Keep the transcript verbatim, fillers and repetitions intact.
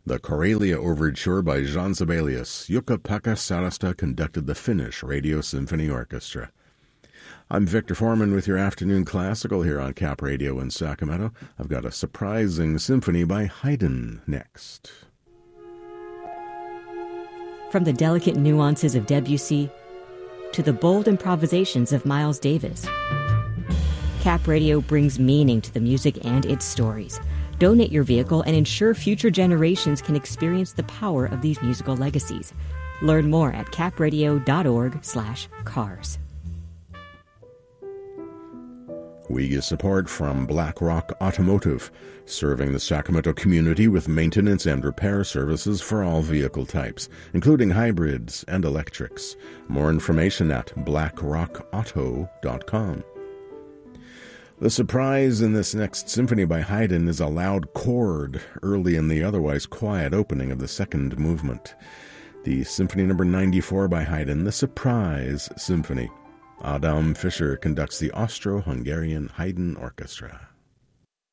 The Karelia Overture by Jean Sibelius. Jukka-Pekka Sarasta conducted the Finnish Radio Symphony Orchestra. I'm Victor Foreman with your afternoon classical here on Cap Radio in Sacramento. I've got a surprising symphony by Haydn next. From the delicate nuances of Debussy to the bold improvisations of Miles Davis, Cap Radio brings meaning to the music and its stories. Donate your vehicle and ensure future generations can experience the power of these musical legacies. Learn more at capradio.org slash cars. We get support from BlackRock Automotive, serving the Sacramento community with maintenance and repair services for all vehicle types, including hybrids and electrics. More information at black rock auto dot com. The surprise in this next symphony by Haydn is a loud chord early in the otherwise quiet opening of the second movement. The Symphony Number ninety-four by Haydn, the Surprise Symphony. Adam Fischer conducts the Austro-Hungarian Haydn Orchestra.